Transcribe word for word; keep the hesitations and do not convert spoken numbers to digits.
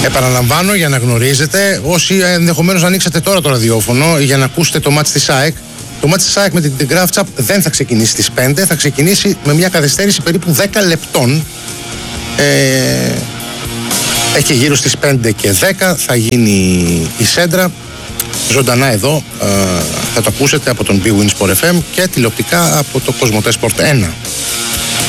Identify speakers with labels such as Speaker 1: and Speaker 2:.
Speaker 1: Επαναλαμβάνω για να γνωρίζετε, όσοι ενδεχομένως ανοίξατε τώρα το ραδιόφωνο για να ακούσετε το μάτς της ΑΕΚ. Το μάτς της ΑΕΚ με την Γκράφτσαπ δεν θα ξεκινήσει στις πέντε, θα ξεκινήσει με μια καθυστέρηση περίπου δέκα λεπτών. Ε, έχει γύρω στις πέντε και δέκα, θα γίνει η σέντρα. Ζωντανά εδώ ε, θα το ακούσετε από τον Bwin Sport εφ εμ και τηλεοπτικά από το Κοσμοτέ Sport ένα.